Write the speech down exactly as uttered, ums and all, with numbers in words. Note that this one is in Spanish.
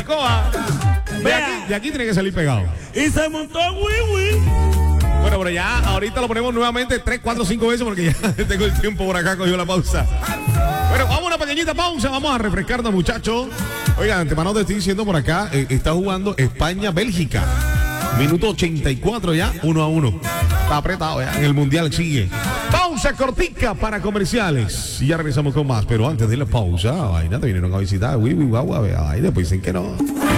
Jarabacoa. De aquí, de aquí tiene que salir pegado. Y se montó Wiwi. Bueno, pero ya ahorita lo ponemos nuevamente tres, cuatro, cinco veces porque ya tengo el tiempo por acá, cogió la pausa. Bueno, vamos a una pequeñita pausa, vamos a refrescarnos, muchachos. Oigan, antemano te estoy diciendo por acá, eh, está jugando España-Bélgica. Minuto ochenta y cuatro ya, uno a uno. Está apretado ya, en el Mundial sigue. Pausa cortica para comerciales. Y ya regresamos con más, pero antes de la pausa, vaina, te vinieron a visitar, uy, uy, guau, guau, ay, después dicen que no.